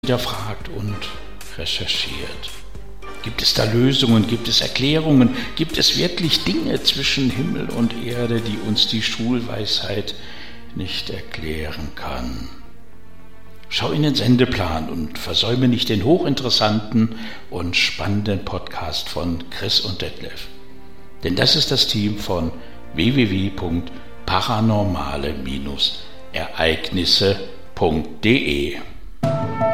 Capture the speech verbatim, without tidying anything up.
hinterfragt und recherchiert. Gibt es da Lösungen, gibt es Erklärungen, gibt es wirklich Dinge zwischen Himmel und Erde, die uns die Schulweisheit nicht erklären kann? Schau in den Sendeplan und versäume nicht den hochinteressanten und spannenden Podcast von Chris und Detlef. Denn das ist das Team von w w w punkt paranormale Ereignisse punkt de.